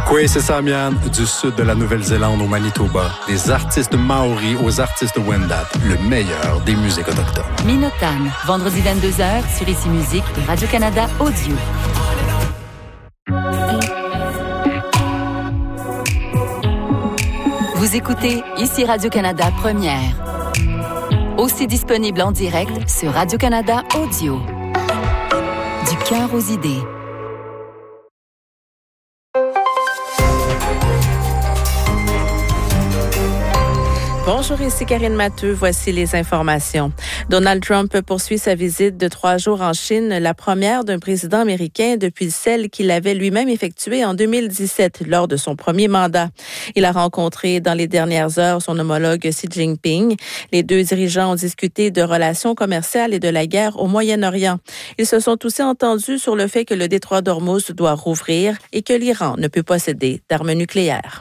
Kwesi Samian, du sud de la Nouvelle-Zélande au Manitoba, des artistes maoris aux artistes Wendat, le meilleur des musiques autochtones. Minotan, vendredi 22h sur Ici Musique et Radio-Canada Audio. Vous écoutez Ici Radio-Canada Première. Aussi disponible en direct sur Radio-Canada Audio. Du cœur aux idées. Bonjour, ici Karine Matteux. Voici les informations. Donald Trump poursuit sa visite de 3 jours en Chine, la première d'un président américain depuis celle qu'il avait lui-même effectuée en 2017 lors de son premier mandat. Il a rencontré dans les dernières heures son homologue Xi Jinping. Les deux dirigeants ont discuté de relations commerciales et de la guerre au Moyen-Orient. Ils se sont aussi entendus sur le fait que le détroit d'Ormuz doit rouvrir et que l'Iran ne peut posséder d'armes nucléaires.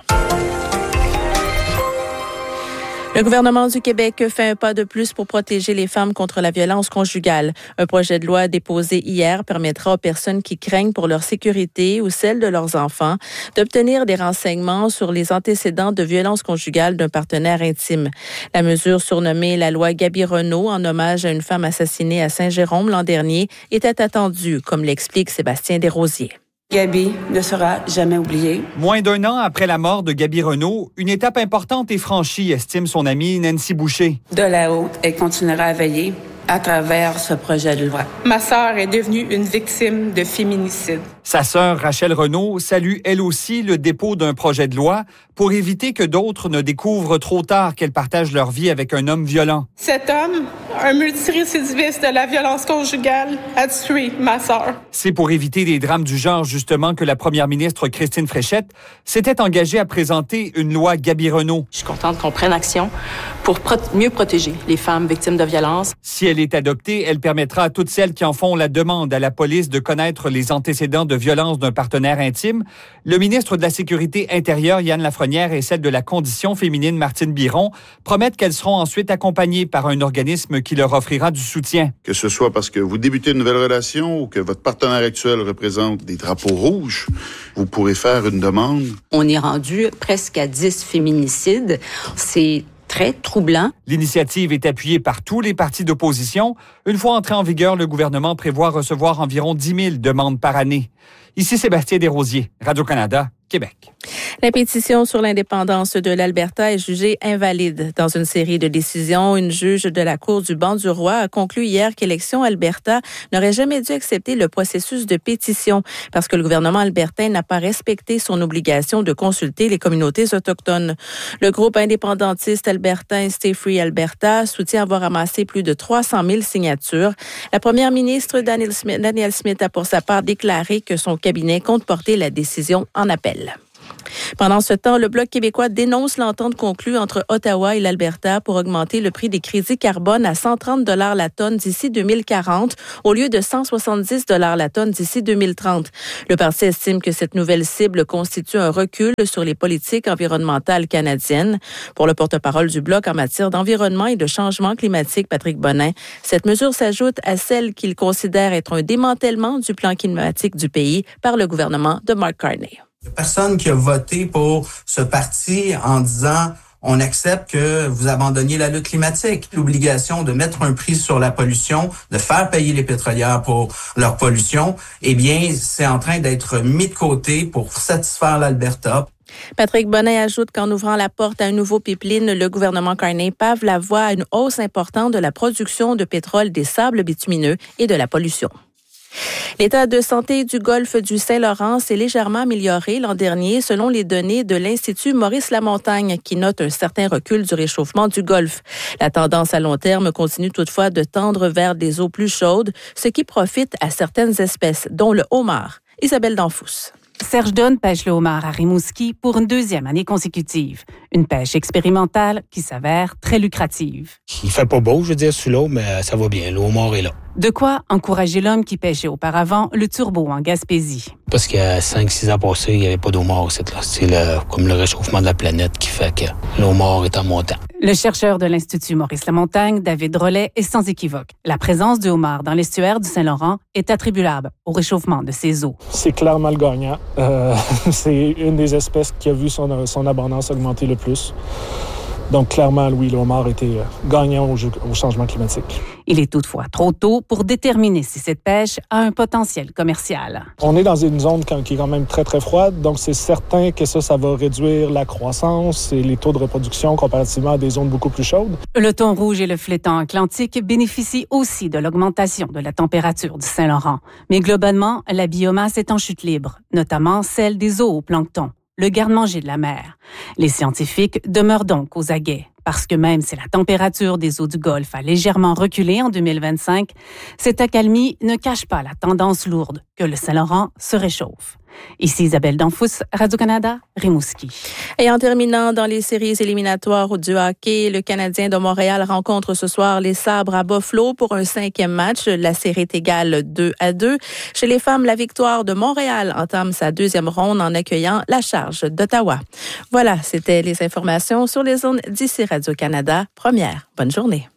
Le gouvernement du Québec fait un pas de plus pour protéger les femmes contre la violence conjugale. Un projet de loi déposé hier permettra aux personnes qui craignent pour leur sécurité ou celle de leurs enfants d'obtenir des renseignements sur les antécédents de violence conjugale d'un partenaire intime. La mesure surnommée la loi Gabi-Renault en hommage à une femme assassinée à Saint-Jérôme l'an dernier était attendue, comme l'explique Sébastien Desrosiers. Gabi ne sera jamais oubliée. Moins d'un an après la mort de Gabi Renault, une étape importante est franchie, estime son amie Nancy Boucher. De la haute, elle continuera à veiller à travers ce projet de loi. Ma sœur est devenue une victime de féminicide. Sa sœur Rachel Renault salue elle aussi le dépôt d'un projet de loi pour éviter que d'autres ne découvrent trop tard qu'elles partagent leur vie avec un homme violent. Cet homme, un multirécidiviste de la violence conjugale, a tué ma sœur. C'est pour éviter des drames du genre, justement, que la première ministre Christine Fréchette s'était engagée à présenter une loi Gabi Renault. Je suis contente qu'on prenne action pour mieux protéger les femmes victimes de violences. Si elle est adoptée, elle permettra à toutes celles qui en font la demande à la police de connaître les antécédents de violence d'un partenaire intime. Le ministre de la Sécurité intérieure, Yann Lafrenière, et celle de la Condition féminine, Martine Biron, promettent qu'elles seront ensuite accompagnées par un organisme qui leur offrira du soutien. Que ce soit parce que vous débutez une nouvelle relation ou que votre partenaire actuel représente des drapeaux rouges, vous pourrez faire une demande. On est rendu presque à 10 féminicides. C'est très troublant. L'initiative est appuyée par tous les partis d'opposition. Une fois entré en vigueur, le gouvernement prévoit recevoir environ 10 000 demandes par année. Ici Sébastien Desrosiers, Radio-Canada, Québec. La pétition sur l'indépendance de l'Alberta est jugée invalide. Dans une série de décisions, une juge de la Cour du banc du roi a conclu hier qu'Élections Alberta n'aurait jamais dû accepter le processus de pétition parce que le gouvernement albertain n'a pas respecté son obligation de consulter les communautés autochtones. Le groupe indépendantiste albertain Stay Free Alberta soutient avoir ramassé plus de 300 000 signatures. La première ministre Danielle Smith a pour sa part déclaré que son cabinet compte porter la décision en appel. Pendant ce temps, le Bloc québécois dénonce l'entente conclue entre Ottawa et l'Alberta pour augmenter le prix des crédits carbone à 130 $ la tonne d'ici 2040 au lieu de 170 $ la tonne d'ici 2030. Le parti estime que cette nouvelle cible constitue un recul sur les politiques environnementales canadiennes. Pour le porte-parole du Bloc en matière d'environnement et de changement climatique, Patrick Bonin, cette mesure s'ajoute à celle qu'il considère être un démantèlement du plan climatique du pays par le gouvernement de Mark Carney. Il n'y a personne qui a voté pour ce parti en disant on accepte que vous abandonniez la lutte climatique. L'obligation de mettre un prix sur la pollution, de faire payer les pétrolières pour leur pollution, eh bien, c'est en train d'être mis de côté pour satisfaire l'Alberta. Patrick Bonin ajoute qu'en ouvrant la porte à un nouveau pipeline, le gouvernement Carney pave la voie à une hausse importante de la production de pétrole des sables bitumineux et de la pollution. L'état de santé du golfe du Saint-Laurent s'est légèrement amélioré l'an dernier selon les données de l'Institut Maurice-Lamontagne qui note un certain recul du réchauffement du golfe. La tendance à long terme continue toutefois de tendre vers des eaux plus chaudes, ce qui profite à certaines espèces, dont le homard. Isabelle Danfous. Serge Donne pêche le homard à Rimouski pour une 2e année consécutive. Une pêche expérimentale qui s'avère très lucrative. Il fait pas beau, je veux dire, sous l'eau, mais ça va bien. Le homard est là. De quoi encourager l'homme qui pêchait auparavant le turbo en Gaspésie. Parce qu'il y a 5-6 ans passés, il n'y avait pas d'homard. C'est comme le réchauffement de la planète qui fait que le homard est en montant. Le chercheur de l'Institut Maurice-Lamontagne, David Rollet, est sans équivoque. La présence du homard dans l'estuaire du Saint-Laurent est attribuable au réchauffement de ses eaux. C'est clairement le gagnant. C'est une des espèces qui a vu son abondance augmenter le plus. Donc, clairement, oui, le homard était gagnant au changement climatique. Il est toutefois trop tôt pour déterminer si cette pêche a un potentiel commercial. On est dans une zone qui est quand même très, très froide, donc c'est certain que ça va réduire la croissance et les taux de reproduction comparativement à des zones beaucoup plus chaudes. Le thon rouge et le flétan atlantique bénéficient aussi de l'augmentation de la température du Saint-Laurent. Mais globalement, la biomasse est en chute libre, notamment celle des zooplanctons, le garde-manger de la mer. Les scientifiques demeurent donc aux aguets, parce que même si la température des eaux du Golfe a légèrement reculé en 2025, cette accalmie ne cache pas la tendance lourde que le Saint-Laurent se réchauffe. Ici Isabelle Danfous, Radio-Canada, Rimouski. Et en terminant dans les séries éliminatoires du hockey, le Canadien de Montréal rencontre ce soir les Sabres à Buffalo pour un 5e match. La série est égale 2-2. Chez les femmes, la victoire de Montréal entame sa 2e ronde en accueillant la Charge d'Ottawa. Voilà, c'était les informations sur les zones d'ici Radio-Canada. Première, bonne journée.